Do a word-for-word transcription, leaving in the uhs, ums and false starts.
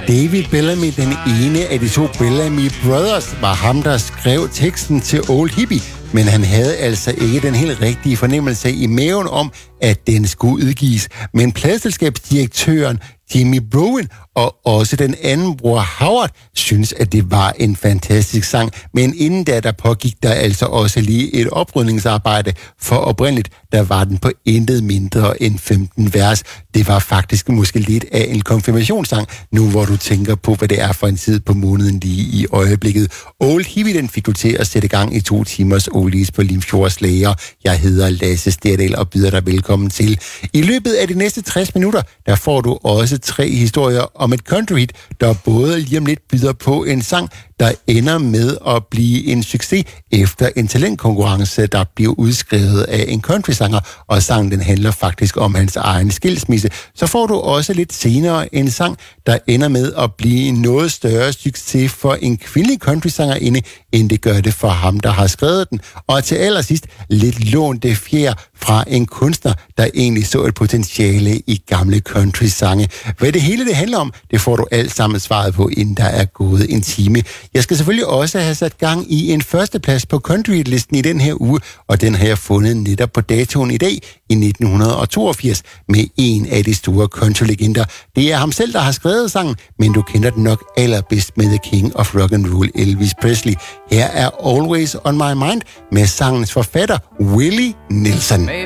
David Bellamy, den ene af de to Bellamy Brothers, var ham, der skrev teksten til Old Hippie, men han havde altså ikke den helt rigtige fornemmelse i maven om, at den skulle udgives. Men pladeselskabsdirektøren Jimmy Bowen og også den anden bror Howard synes, at det var en fantastisk sang. Men inden da, der pågik der altså også lige et oprydningsarbejde, for oprindeligt, der var den på intet mindre end femten vers. Det var faktisk måske lidt af en konfirmationssang, nu hvor du tænker på, hvad det er for en tid på måneden lige i øjeblikket. Old Hippie, den fik du til at sætte gang i to timers oldies på Limfjords Lager. Jeg hedder Lasse Sterdal og byder dig velkommen til. I løbet af de næste tres minutter, der får du også tre historier om et country hit, der både lige om lidt byder på en sang, der ender med at blive en succes efter en talentkonkurrence, der bliver udskrevet af en countrysanger, og sangen den handler faktisk om hans egen skilsmisse. Så får du også lidt senere en sang, der ender med at blive en noget større succes for en kvindelig countrysangerinde, end det gør det for ham, der har skrevet den. Og til allersidst lidt lånte fjer fra en kunstner, der egentlig så et potentiale i gamle country-sange. Hvad det hele det handler om, det får du alt sammen svaret på, inden der er gået en time. Jeg skal selvfølgelig også have sat gang i en førsteplads på country-listen i den her uge, og den har jeg fundet netop på datoen i dag i nitten toogfirs med en af de store country-legender. Det er ham selv, der har skrevet sangen, men du kender den nok allerbedst med The King of Rock and Roll, Elvis Presley. Her er Always on My Mind med sangens forfatter Willie Nelson.